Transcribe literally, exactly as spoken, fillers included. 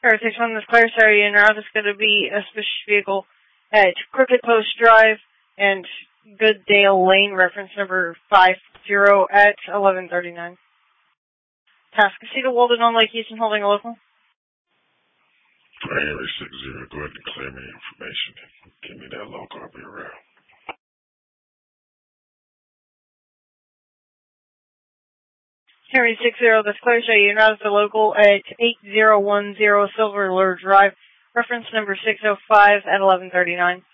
Air six one, this Claire, sorry, and route is going to be a suspicious vehicle at Crooked Post Drive and Gooddale Lane, reference number five zero at eleven thirty-nine. Tascasita, Walden on Lake Houston, holding a local. Henry six zero, go ahead and clear me information. Give me that local, I'll be around. Henry six zero, this Claire, show you route is the local at eight zero one zero Silver Lure Drive, reference number six oh five at eleven thirty-nine.